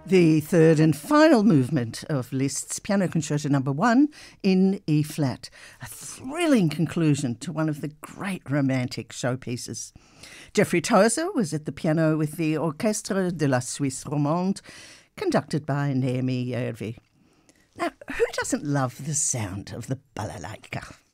The third and final movement of Liszt's Piano Concerto No. 1 in E-flat, a thrilling conclusion to one of the great romantic showpieces. Geoffrey Tozer was at the piano with the Orchestre de la Suisse Romande, conducted by Naomi Järvi. Now, who doesn't love the sound of the balalaika?